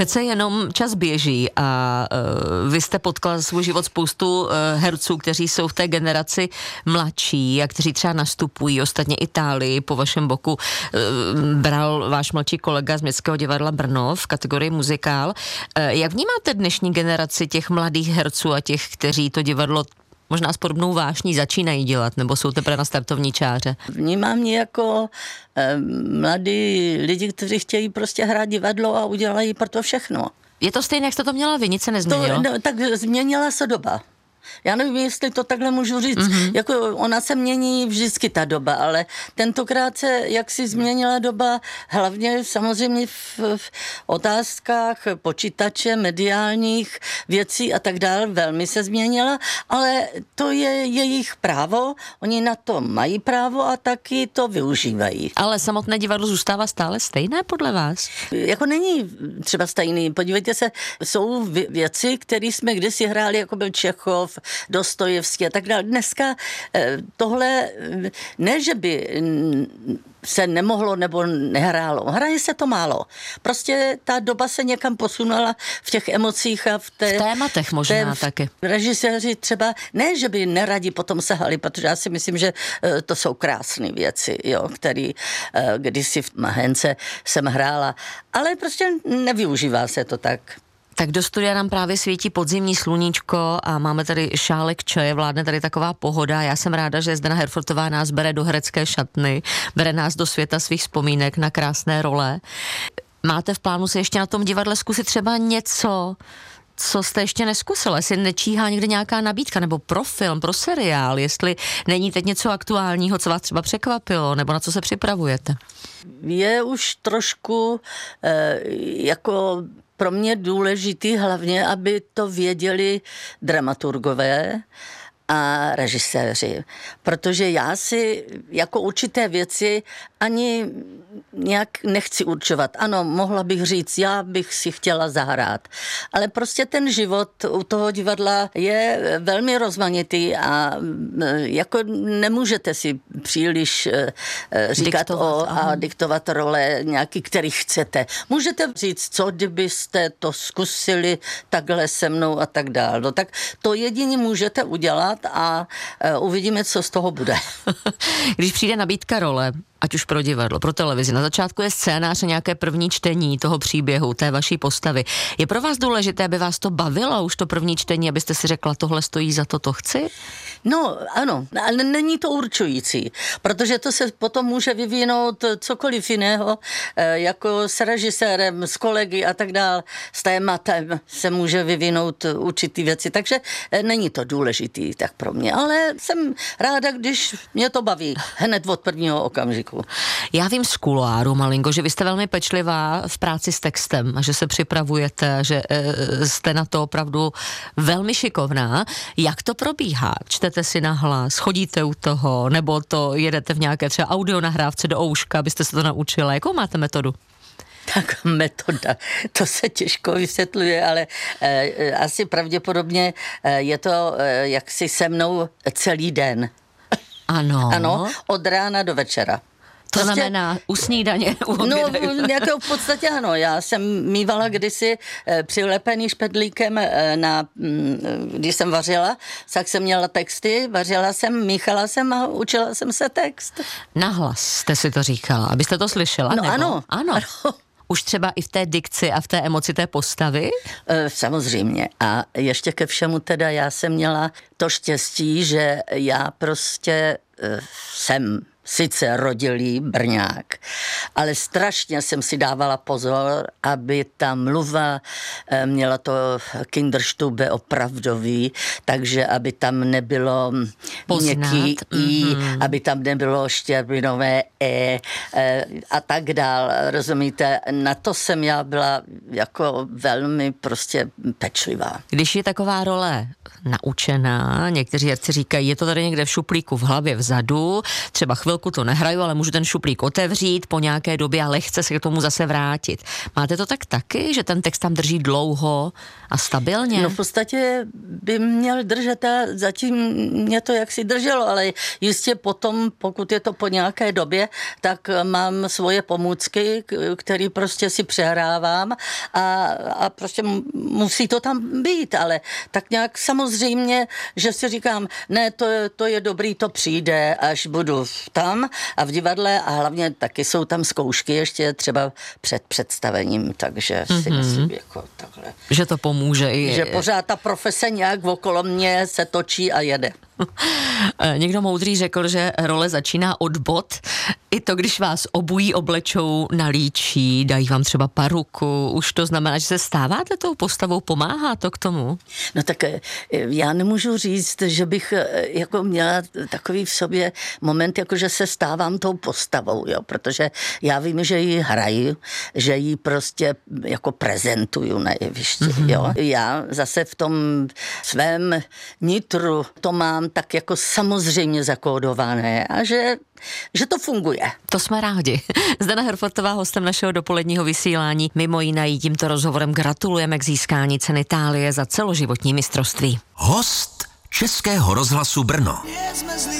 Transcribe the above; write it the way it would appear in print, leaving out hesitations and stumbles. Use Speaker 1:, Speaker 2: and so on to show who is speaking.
Speaker 1: Přece jenom čas běží a vy jste potkal za svůj život spoustu herců, kteří jsou v té generaci mladší a kteří třeba nastupují, ostatně Itálii po vašem boku bral váš mladší kolega z Městského divadla Brno v kategorii muzikál. Jak vnímáte dnešní generaci těch mladých herců a těch, kteří to divadlo možná s podobnou vášní začínají dělat, nebo jsou teprve na startovní čáře?
Speaker 2: Vnímám mě jako mladí lidi, kteří chtějí prostě hrát divadlo a udělají pro to všechno.
Speaker 1: Je to stejné, jak jste to měla vy, nic se nezměnilo?
Speaker 2: Tak změnila se doba. Já nevím, jestli to takhle můžu říct. Jako ona se mění vždycky ta doba, ale tentokrát se jaksi změnila doba, hlavně samozřejmě v otázkách počítače, mediálních věcí a tak dále, velmi se změnila, ale to je jejich právo, oni na to mají právo a taky to využívají.
Speaker 1: Ale samotné divadlo zůstává stále stejné podle vás?
Speaker 2: Jako není třeba stejný. Podívejte se, jsou věci, které jsme kdysi hráli, jako byl Čechov, Dostojevský a tak dále. Dneska tohle, ne, že by se nemohlo nebo nehrálo. Hraje se to málo. Prostě ta doba se někam posunula v těch emocích a v
Speaker 1: tématech možná taky.
Speaker 2: Režiséři třeba, ne, že by neradi potom sahali, protože já si myslím, že to jsou krásné věci, jo, který kdysi v Mahence jsem hrála, ale prostě nevyužívá se to tak.
Speaker 1: Tak do studia nám právě svítí podzimní sluníčko a máme tady šálek čaje, vládne tady taková pohoda. Já jsem ráda, že Zdena Herfortová nás bere do herecké šatny, bere nás do světa svých vzpomínek na krásné role. Máte v plánu se ještě na tom divadle zkusit třeba něco, co jste ještě neskusila? Jestli nečíhá někde nějaká nabídka, nebo pro film, pro seriál, jestli není teď něco aktuálního, co vás třeba překvapilo, nebo na co se připravujete?
Speaker 2: Je už trošku jako pro mě důležitý hlavně, aby to věděli dramaturgové a režiséři, protože já si jako určité věci ani nějak nechci určovat. Ano, mohla bych říct, já bych si chtěla zahrát, ale prostě ten život u toho divadla je velmi rozmanitý a jako nemůžete si příliš říkat a diktovat role nějaký, který chcete. Můžete říct, co kdybyste to zkusili takhle se mnou a tak dál. No tak to jedině můžete udělat a uvidíme, co z toho bude.
Speaker 1: Když přijde nabídka role, ať už pro divadlo, pro televizi, na začátku je scénář a nějaké první čtení toho příběhu, té vaší postavy. Je pro vás důležité, aby vás to bavilo už to první čtení, abyste si řekla, tohle stojí za to chci?
Speaker 2: No, ano, ale není to určující, protože to se potom může vyvinout cokoliv jiného, jako s režisérem, s kolegy a tak dál, s tématem se může vyvinout určitý věci, takže není to důležitý tak pro mě, ale jsem ráda, když mě to baví hned od prvního okamžiku.
Speaker 1: Já vím z kuloáru malinko, že vy jste velmi pečlivá v práci s textem a že se připravujete, že jste na to opravdu velmi šikovná. Jak to probíhá? Čtete si nahlas, chodíte u toho, nebo to jedete v nějaké třeba audio nahrávce do ouška, abyste se to naučila? Jakou máte metodu?
Speaker 2: Tak metoda, to se těžko vysvětluje, ale asi pravděpodobně je to jaksi se mnou celý den.
Speaker 1: Ano.
Speaker 2: Ano, od rána do večera.
Speaker 1: To znamená u snídaně, u
Speaker 2: oběda. No, jako v podstatě ano. Já jsem mívala kdysi přilepený špedlíkem když jsem vařila, tak jsem měla texty, vařila jsem, míchala jsem a učila jsem se text.
Speaker 1: Nahlas jste si to říkala, abyste to slyšela?
Speaker 2: No
Speaker 1: nebo?
Speaker 2: Ano.
Speaker 1: Už třeba i v té dikci a v té emoci té postavy?
Speaker 2: Samozřejmě. A ještě ke všemu teda já jsem měla to štěstí, že já prostě jsem sice rodilý Brňák, ale strašně jsem si dávala pozor, aby ta mluva měla to Kinderstube opravdový, takže aby tam nebylo měkký i, aby tam nebylo štěrbinové a tak dál, rozumíte? Na to jsem já byla jako velmi prostě pečlivá.
Speaker 1: Když je taková role naučená, někteří herci říkají, je to tady někde v šuplíku v hlavě vzadu, třeba chvilku chvilku to nehraju, ale můžu ten šuplík otevřít po nějaké době a lehce se k tomu zase vrátit. Máte to tak taky, že ten text tam drží dlouho a stabilně?
Speaker 2: No v podstatě by měl držet a zatím mě to jaksi drželo, ale jistě potom, pokud je to po nějaké době, tak mám svoje pomůcky, které prostě si přehrávám a prostě musí to tam být, ale tak nějak samozřejmě, že si říkám, ne, to je dobrý, to přijde, až budu tam a v divadle a hlavně taky jsou tam zkoušky ještě třeba před představením, takže si myslím jako takhle.
Speaker 1: Že to pomůže.
Speaker 2: Že pořád ta profese nějak okolo mě se točí a jede.
Speaker 1: Někdo moudrý řekl, že role začíná od bot. I to, když vás obují, oblečou, nalíčí, dají vám třeba paruku, už to znamená, že se stáváte tou postavou, pomáhá to k tomu?
Speaker 2: No tak já nemůžu říct, že bych jako měla takový v sobě moment, jako že se stávám tou postavou, jo, protože já vím, že ji hraju, že ji prostě jako prezentuju na jevišti, jo. Já zase v tom svém nitru to mám tak jako samozřejmě zakódované a že to funguje.
Speaker 1: To jsme rádi. Zdena Herfortová, hostem našeho dopoledního vysílání. Mimo jiné jí tímto rozhovorem gratulujeme k získání ceny Thálie za celoživotní mistrovství.
Speaker 3: Host Českého rozhlasu Brno.